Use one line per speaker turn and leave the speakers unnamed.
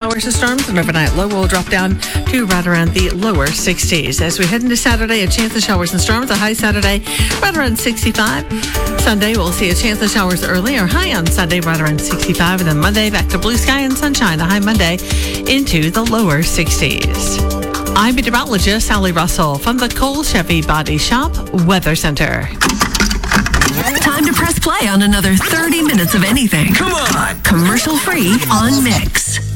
showers and storms. An overnight low will drop down to right around the lower 60s. As we head into Saturday, a chance of showers and storms. A high Saturday, right around 65. Sunday, we'll see a chance of showers early or high on Sunday, right around 65. And then Monday, back to blue sky and sunshine. A high Monday into the lower 60s. I'm meteorologist Sally Russell from the Cole Chevy Body Shop Weather Center.
Time to press play on another 30 minutes of anything.
Come on!
Commercial free on Mix.